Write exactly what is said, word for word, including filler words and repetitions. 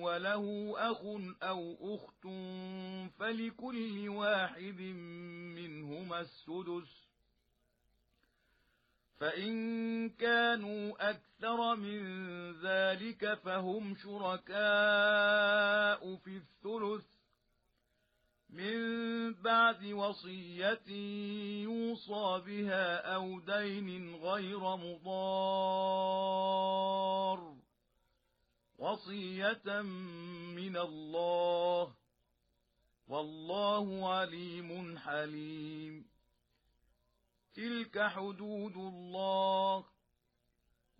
وله أخ أو أخت فلكل واحد منهما السدس، فإن كانوا أكثر من ذلك فهم شركاء في الثلث من بعد وصية يوصى بها أو دين غير مضار، وصية من الله، والله عليم حليم. تلك حدود الله